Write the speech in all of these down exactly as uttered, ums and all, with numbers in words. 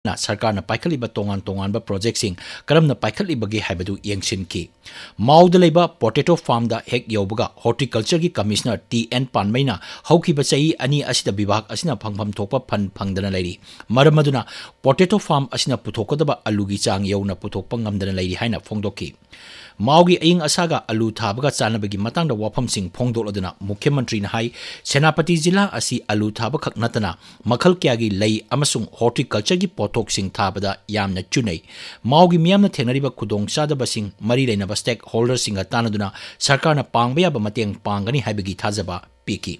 na sarkar na paikaliba tongan tongan ba project sing karam na paikaliba ge haibadu yengsin ki mau da leiba potato farm da hek yobuga horticulture gi commissioner T N Panmaina hauki ba chai ani asida bibak asina phangpham thokpa phan phangdana lairi maramaduna potato farm asina puthokodaba alu gi chang yona puthokpa ngamdana lairi haina phongdoki Maugi aying asaga alu thabaga chanabagi matangda wafam sing phongdoloduna Mukhyamantri na hai Senapati jila asi alu thaba khak natana makhal kyagi lei amasung horticulture gi pothok sing thabada yamna chunai Maugi miyamna thenariba khudong chadaba sing mari leinaba stakeholder singa tanaduna sarkarna pangba yaba mateng pangani haibagi thajaba piki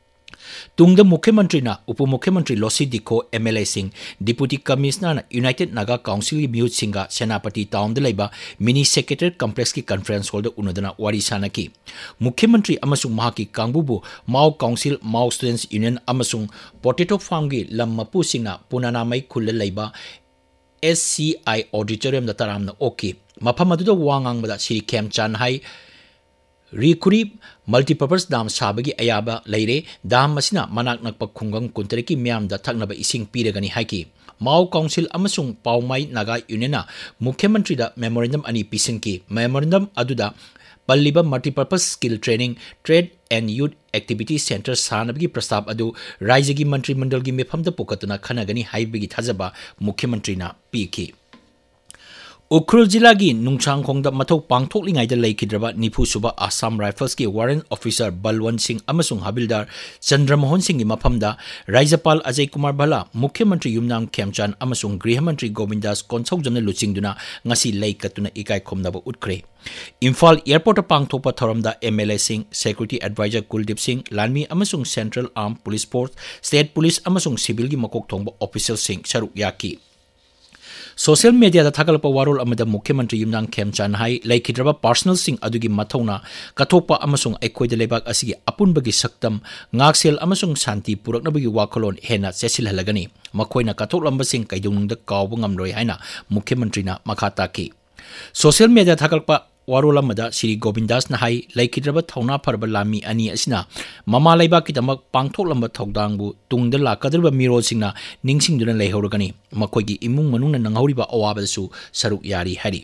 Tungda Mukhyamantri na Upamukhyamantri Losi Dikho M L A Singh Deputy Commissioner na United Naga Council gi Mute Singa Senapati Town de Laiba Mini Secretariat Complex ki Conference Hall da unadana wari sanaki Mukhyamantri amasung mahaki kangbubu Mau Council Mau Students Union amasung Potato Farm gi lam mapu singna punana mai khul laiba S C I Auditorium da taramna okay mafam adu da wangang bada Sri Khemchan hai Rikuri multipurpose dam sabagi ayaba leire dam masina manak nakpa khungang kuntareki myam da thaknaba ising piragani haiki Mau Council amasung Paumai Naga Uniona Mukhyamantri da memorandum ani pisinki memorandum aduda Palliba multipurpose skill training trade and youth activity center sanabagi prastab adu raijagi mantri mandal gi mefamda pokatuna khanagani haibagi thajaba Mukhyamantri na piki Ukhrul Jilla gi Nungchangkhong da mathau pangthoklingai da leikidraba nifu suba Assam Rifles ki warrant officer Balwant Singh amasung Habildar Chandramohan Singh gi mafamda Raijapal Ajay Kumar Bhala Mukhyamantri Yumnam Khemchan amasung Grihamantri Govindas Konsaujamna luchingduna ngasi leikatuna ikai khomnaba utkhre Imphal Airport pangthokpa thoramda M L A Singh Security Advisor Kuldip Singh Lanmi amasung Central Armed Police Force State Police amasung civil gi makok thongba official Singh saruk yaki Social media da thagalpa warol amada Mukhyamantri Yumnam Khemchan hai laikidraba personal sing adugi mathona kathokpa amasung aikoi de lebak asigi apunbagi saktam ngaksel amasung shanti puraknabagi wakolon hena chesilhalagani makoina kathoklamba sing kaidungda kawbu ngamroi haina Mukhyamantri na makhata ki Social media thagalpa warol amada Sri Govindas na hai laikidraba thauna pharba lami ani asina mama laiba kitamak pangthoklamba thogdangbu tungda lakadriba miro singna ningsingduna leihorgani makoigi imung manungna nanghoriba awabadasu saruk yari hari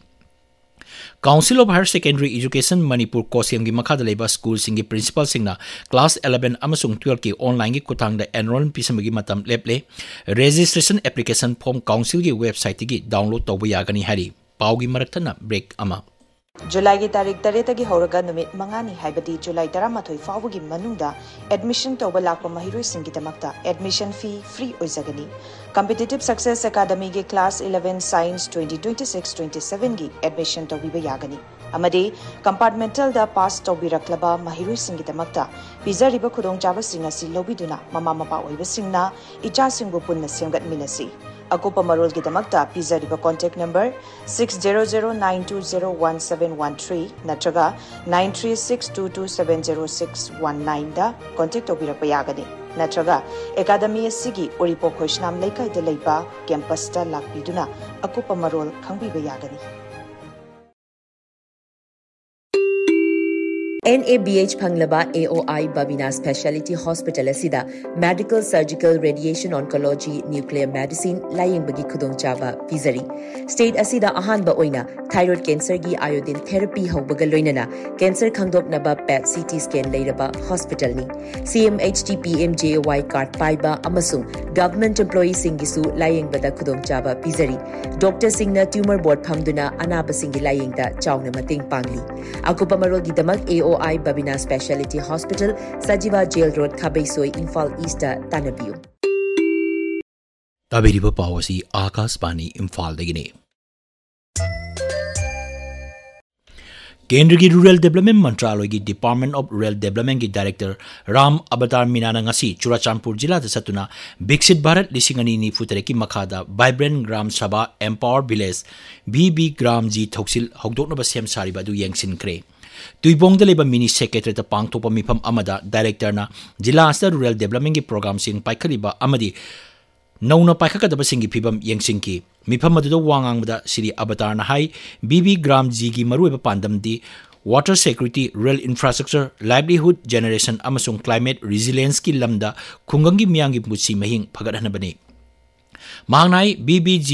Council of Higher Secondary Education Manipur Kosiam gi makhada leba school singi principal singna class eleven amasung twelve ki online gi kutangda enrollment pisamagi matam leple registration application form council gi website gi download tawba yagani hari paugi maraktana break ama July ki tarik tareta gi horaga numit mangani haibadi July taramathoi fawagi manungda admission tawba lakpa mahiroi singi damakta admission fee free oizagani Competitive Success Academy gi class eleven science twenty twenty-six twenty-seven gi admission tawbiba yagani amade compartmental da pass tawbiraklaba mahiroi singi damakta pizariba khudong chaba singa si lobiduna mama mapa oiba singna icha singbu punna semgat minasi Akopa Marol Gidamakta Pizariba contact number six zero zero nine two zero one seven one three Natraga nine three six two two seven zero six one nine da contact Obirapa Yagani Natraga Academy Sigi Oripo Khoshnam Leikai de Leipa campus ta Lakpiduna Akopa Marol Khangbiba Yagani N A B H Phanglaba A O I Babina Specialty Hospital asida Medical Surgical Radiation Oncology Nuclear Medicine laying bagi khudong chaba pizari State asida ahanba oina thyroid cancer gi iodine therapy haubaga loinana cancer khangdop naba P E T C T scan leiraba hospital ni C M H T P M J Y card paiba amasung government employee singisu laying bada khudong chaba pizari Doctor Singna tumor board phamduna anaba singi laying da chawna mating pangli akupa marol gi damak A O I Babina Specialty Hospital, Sajiva Jail Road, Khabaisoi, Imphal East, Tanabiu. Tabiriba Pawasi, Akas Bani, Imphal Degine. Kendra ki Rural Development Mantraloy ki Department of Rural Development ki Director Ram Avatar Minana ngasi Churachandpur Jilla da satuna Biksit Bharat lisingani ni futere ki makhada Vibrant Gram Sabha Empower Village B B Gram Ji Thoksil hogdokna ba sem sari ba du yengsin kre Tuibong da leba mini secretary ta pangthopa mifam amada director na Jilla Asta Rural Development ki program sing paikhaliba amadi nauna paikakadaba singi phibam yengsingki mifam aduda wangangbada Sri Avatar na hai B B Gram Ji gi maruiba pandam di water security, rural infrastructure, livelihood generation amasung climate resilience ki lamda khungangi miyangi pusi mahing phagathanabani Mahangnai B B G